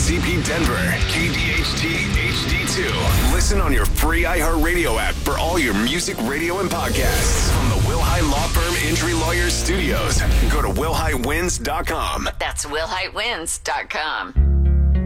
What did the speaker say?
KCP Denver, KDHT HD2. Listen on your free iHeartRadio app for all your music, radio, and podcasts. From the Wilhite Law Firm Injury Lawyers Studios. Go to wilhitewins.com. That's wilhitewins.com.